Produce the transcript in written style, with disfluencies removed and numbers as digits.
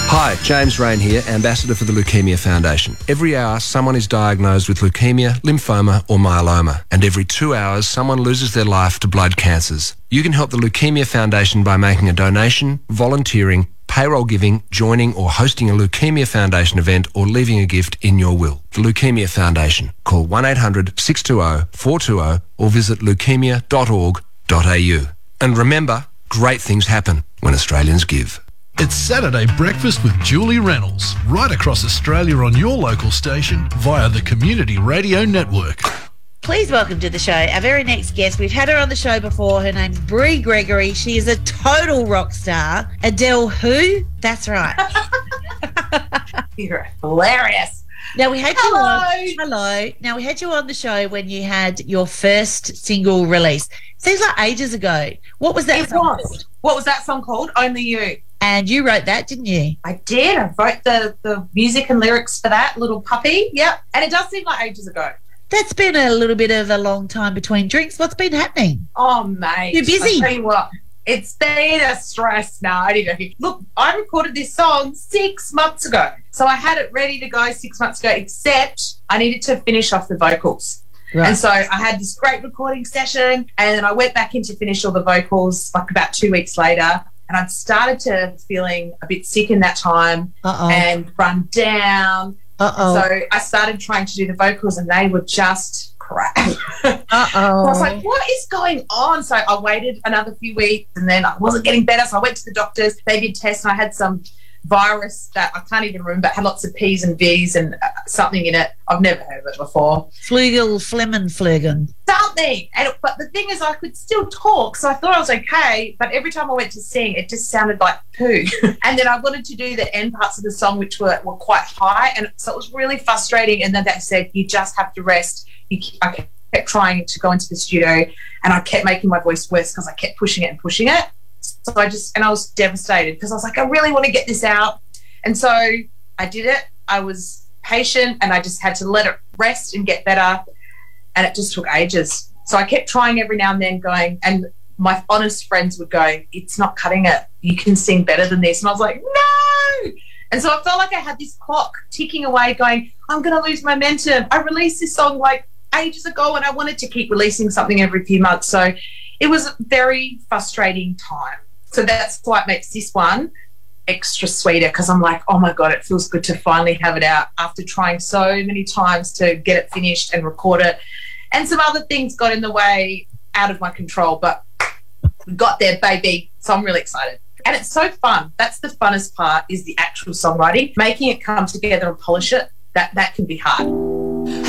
Hi, James Rain here, Ambassador for the Leukemia Foundation. Every hour, someone is diagnosed with leukemia, lymphoma or myeloma, and every 2 hours, someone loses their life to blood cancers. You can help the Leukemia Foundation by making a donation, volunteering, payroll giving, joining or hosting a Leukemia Foundation event or leaving a gift in your will. The Leukemia Foundation. Call 1-800-620-420 or visit leukemia.org.au. And remember, great things happen when Australians give. It's Saturday Breakfast with Julie Reynolds, right across Australia on your local station via the Community Radio Network. Please welcome to the show our very next guest. We've had her on the show before. Her name's Brie Gregory. She is a total rock star. Adele who? That's right. You're hilarious. Now we had you on. Hello. Now we had you on the show when you had your first single release. Seems like ages ago. What was that song called? What was that song called? Only You. And you wrote that, didn't you? I did. I wrote the music and lyrics for that, Little Puppy. Yep. And it does seem like ages ago. That's been a little bit of a long time between drinks. What's been happening? Oh, mate. You're busy. I'll tell you what. It's been a stress. No, I didn't know. Look, I recorded this song 6 months ago. So I had it ready to go 6 months ago, except I needed to finish off the vocals. Right. And so I had this great recording session, and then I went back in to finish all the vocals like about 2 weeks later. And I'd started to feeling a bit sick in that time and run down. So I started trying to do the vocals and they were just crap. I was like, what is going on? So I waited another few weeks and then I wasn't getting better. So I went to the doctors. They did tests and I had some virus that I can't even remember, had lots of P's and V's and something in it. I've never heard of it before. Flegelflemmenflegen. Something. But the thing is, I could still talk, so I thought I was okay, but every time I went to sing, it just sounded like poo. And then I wanted to do the end parts of the song, which were quite high, and so it was really frustrating. And then they said, you just have to rest. I kept trying to go into the studio, and I kept making my voice worse because I kept pushing it. So I was devastated because I was like, I really want to get this out. And so I did it. I was patient and I just had to let it rest and get better. And it just took ages. So I kept trying every now and then going, and my honest friends would go, it's not cutting it. You can sing better than this. And I was like, no. And so I felt like I had this clock ticking away going, I'm going to lose momentum. I released this song like ages ago and I wanted to keep releasing something every few months. So it was a very frustrating time. So that's why it makes this one extra sweeter, because I'm like, oh my God, it feels good to finally have it out after trying so many times to get it finished and record it. And some other things got in the way out of my control, but we got there, baby. So I'm really excited. And it's so fun. That's the funnest part, is the actual songwriting. Making it come together and polish it, that can be hard.